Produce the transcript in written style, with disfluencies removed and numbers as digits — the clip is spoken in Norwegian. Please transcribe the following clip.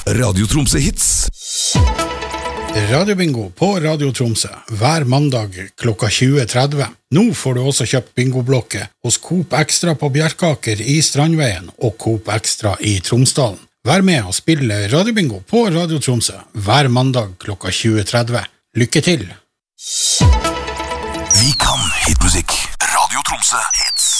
Radio Tromsø Hits. Radiobingo på Radio Tromsø hver mandag klokka 20.30. Nå får du også kjøpt bingoblokke hos Coop Extra på Bjerkaker i Strandveien og Coop Extra i Tromsdalen. Vær med og spille Radiobingo på Radio Tromsø hver mandag klokka 20.30. Lykke til! Vi kan hitmusikk. Radio Tromsø Hits.